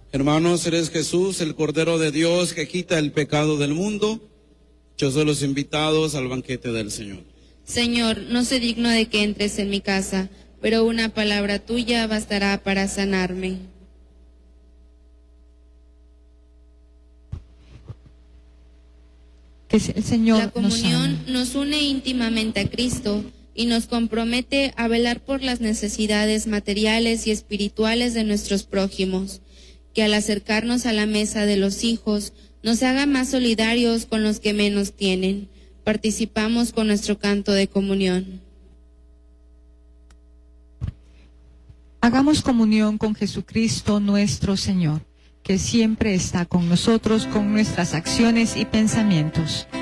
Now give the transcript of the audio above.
Hermanos, eres Jesús, el Cordero de Dios que quita el pecado del mundo. Yo soy los invitados al banquete del Señor. Señor, no soy digno de que entres en mi casa, pero una palabra tuya bastará para sanarme. Que el Señor La comunión nos une íntimamente a Cristo y nos compromete a velar por las necesidades materiales y espirituales de nuestros prójimos, que al acercarnos a la mesa de los hijos nos haga más solidarios con los que menos tienen. Participamos con nuestro canto de comunión. Hagamos comunión con Jesucristo nuestro Señor, que siempre está con nosotros con nuestras acciones y pensamientos.